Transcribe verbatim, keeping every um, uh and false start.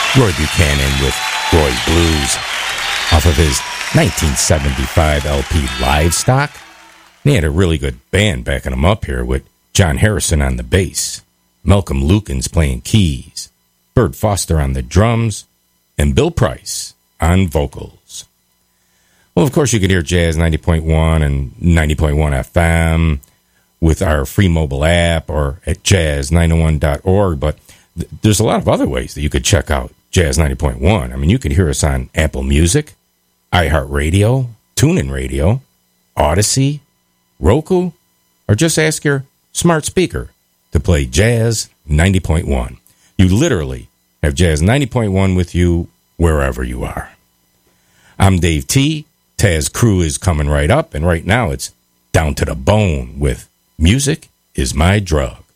Roy Buchanan with Roy Blues off of his nineteen seventy-five L P Livestock. And he had a really good band backing him up here with John Harrison on the bass, Malcolm Lukens playing keys, Bert Foster on the drums, and Bill Price on vocals. Well, of course, you can hear Jazz ninety point one and ninety point one F M with our free mobile app or at jazz nine oh one dot org, but th- there's a lot of other ways that you could check out Jazz ninety point one. I mean, you can hear us on Apple Music, iHeartRadio, TuneIn Radio, Odyssey, Roku, or just ask your smart speaker to play Jazz ninety point one. You literally have Jazz ninety point one with you wherever you are. I'm Dave T. Taz Crew is coming right up, and right now it's Down to the Bone with Music is My Drug.